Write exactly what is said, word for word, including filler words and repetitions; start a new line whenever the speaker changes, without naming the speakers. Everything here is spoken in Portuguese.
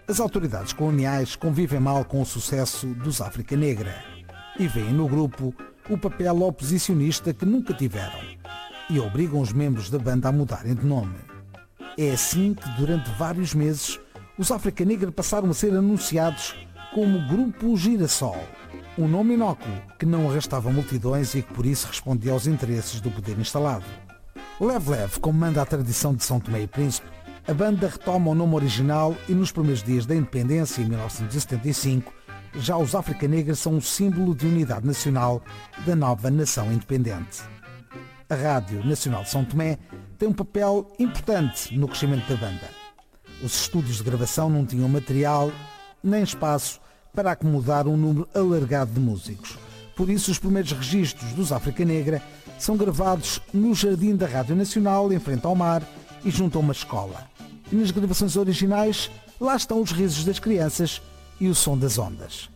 As autoridades coloniais convivem mal com o sucesso dos África Negra e veem no grupo o papel oposicionista que nunca tiveram e obrigam os membros da banda a mudarem de nome. É assim que durante vários meses os África Negra passaram a ser anunciados como Grupo Girassol, um nome inócuo que não arrastava multidões e que por isso respondia aos interesses do poder instalado. Leve Leve, como manda a tradição de São Tomé e Príncipe, a banda retoma o nome original e nos primeiros dias da independência, em mil novecentos e setenta e cinco, já os África Negra são um símbolo de unidade nacional da nova nação independente. A Rádio Nacional de São Tomé tem um papel importante no crescimento da banda. Os estúdios de gravação não tinham material nem espaço para acomodar um número alargado de músicos. Por isso, os primeiros registros dos África Negra são gravados no jardim da Rádio Nacional, em frente ao mar e junto a uma escola. E nas gravações originais, lá estão os risos das crianças e o som das ondas.